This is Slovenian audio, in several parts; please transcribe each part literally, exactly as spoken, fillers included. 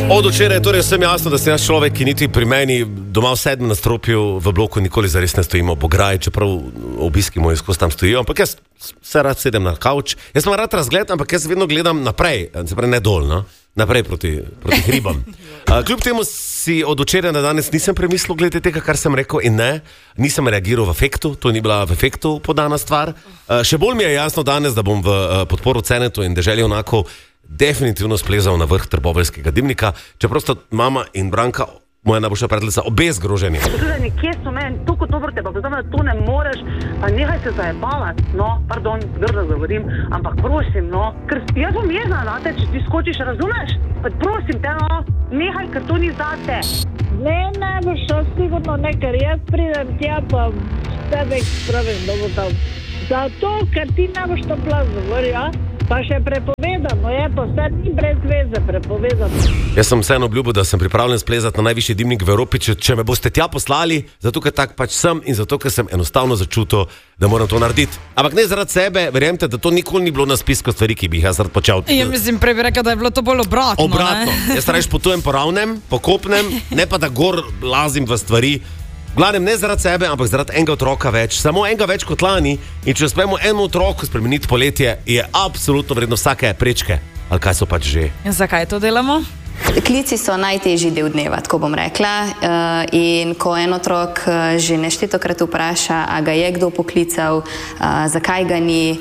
Od včeraj je torej vsem jasno, da sem jaz človek, ki niti pri meni doma v sedmem nastropju v bloku nikoli zares ne stojimo bograj, čeprav obiski moji skozi tam stojijo, ampak jaz se rad sedem na kavč. Jaz sem rad razgled, ampak jaz vedno gledam naprej, se pravi ne dol, no? Naprej proti, proti hribam. Uh, kljub temu si od včeraj na danes nisem premislil glede tega, kar sem rekel, in ne, nisem reagiral v efektu, to ni bila v efektu podana stvar. Uh, še bolj mi je jasno danes, da bom v uh, podporu Cenetu in Deželju junakov definitivno splezal na vrh trboveljskega dimnika, čeprav sta mama in Branka, moja najboljša prijateljica, obe zgroženi. Zgroženi, kje so meni, toliko dobro te pa poznam, da to ne moreš, pa nehaj se zajebavati, no, pardon, grdo govorim, ampak prosim, no, ker jaz bom jezna na te, če ti skočiš, razumeš? Pa prosim te, no, nehaj, ker to ni zate. Ne, ne boš šel sigurno ne, ker jaz pridem tja, pa tebe spravim, da bo tam. Zato, ker ti ne boš to plaz govori, ja? Pa še prepovedano je, pa vse ni brez veze prepovedano. Jaz sem vseeno obljubil, da sem pripravljen splezati na najvišji dimnik v Evropi, če, če me boste tja poslali, zato ker tak pač sem in zato ker sem enostavno začutil, da moram to narediti. Ampak ne zaradi sebe, verjemte, da to nikoli ni bilo na spisku stvari, ki bi jih jaz rad počel. Ja, mislim, prej bi rekel, da je bilo to bolj obratno. Obratno. Ne? Jaz rajš potujem po ravnem, po kopnem, ne pa da gor lazim v stvari. Glavnem ne zaradi sebe, ampak zaradi enega otroka več. Samo enega več kot lani. In če uspemo eno otroku spremeniti poletje, je absolutno vredno vsake prečke. Ali kaj so pač že. In zakaj to delamo? Klici so najtežji del dneva, tako bom rekla. In ko en otrok že neštetokrat vpraša, a ga je kdo poklical, zakaj ga ni,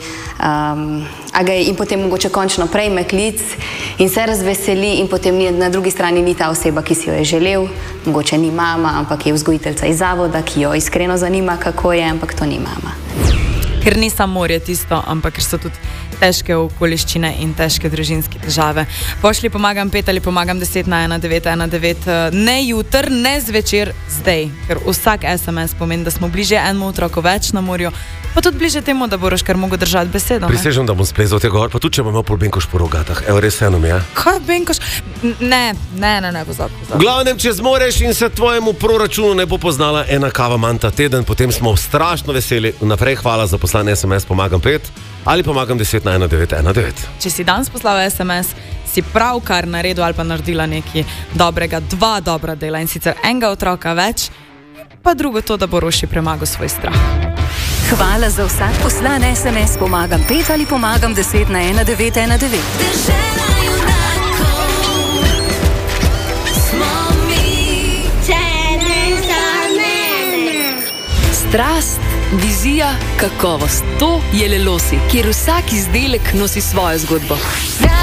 a ga je, in potem mogoče končno prejme klic in se razveseli in potem na drugi strani ni ta oseba, ki si jo je želel, mogoče ni mama, ampak je vzgojiteljca iz zavoda, ki jo iskreno zanima, kako je, ampak to ni mama. Ker ni samo morje tisto, ampak ker so tudi težke okoliščine in težke družinske težave. Pošli pomagam pet ali pomagam deset na ena devet ena devet, ne jutr, ne zvečer, zdaj. Ker vsak es em es pomeni, da smo bliže enemu otroku več na morju, pa tudi bliže temu, da boš kar mogel držati besedo. Prisežem, da bom splezal tega gor, pa tudi če bom imel pol benkoš po rogatah. Evo, res eno mi je. Kaj benkoš? Ne, ne, ne, ne, pozor, pozor. V glavnem, če zmoreš in se tvojemu proračunu ne bo poznala ena kava manta teden, potem smo strašno veseli. Naprej hvala za poslane es em es pomagam pet ali pomagam deset na ena devet ena devet. Če si danes poslal es em es, si pravkar naredil ali pa naredila nekaj dobrega, dva dobra dela, in sicer enega otroka več, pa drugo to, da bo Roši premagal svoj strah. Hvala za vsak poslan es em es pomagam pet ali pomagam deset na ena devet ena devet. Dežela junakov smo mi. Čere za mene. Strast, vizija, kakovost. To je Lelosi, kjer vsak izdelek nosi svojo zgodbo.